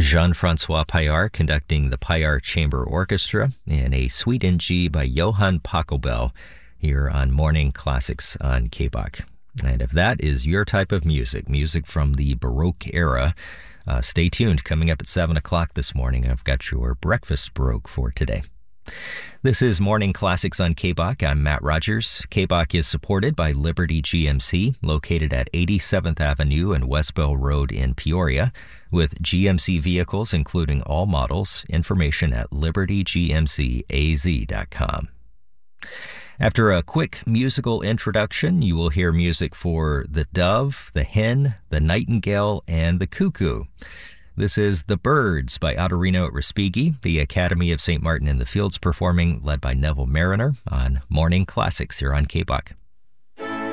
Jean-Francois Paillard conducting the Paillard Chamber Orchestra, and a Suite in G by Johann Pachelbel here on Morning Classics on KBOK. And if that is your type of music from the Baroque era, stay tuned. Coming up at 7 o'clock this morning, I've got your breakfast Baroque for today. This is Morning Classics on KBOK. I'm Matt Rogers. KBOK is supported by Liberty GMC, located at 87th Avenue and West Bell Road in Peoria, with GMC vehicles including all models. Information at libertygmcaz.com. After a quick musical introduction, you will hear music for the dove, the hen, the nightingale, and the cuckoo. This is The Birds by Ottorino at Respighi, the Academy of St. Martin in the Fields performing, led by Neville Mariner, on Morning Classics here on KBOK.